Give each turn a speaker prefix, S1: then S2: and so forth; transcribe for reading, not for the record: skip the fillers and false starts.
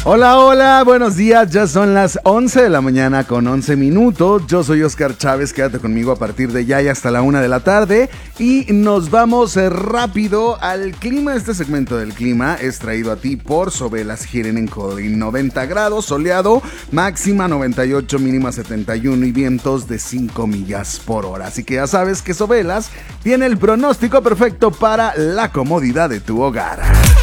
S1: Hola, hola, buenos días, ya son las 11 de la mañana con 11 minutos, yo soy Oscar Chávez, quédate conmigo a partir de ya y hasta la 1 de la tarde y nos vamos rápido al clima. Este segmento del clima es traído a ti por Sobelas Heating and Cooling. 90 grados, soleado, máxima 98, mínima 71 y vientos de 5 millas por hora, así que ya sabes que Sobelas tiene el pronóstico perfecto para la comodidad de tu hogar.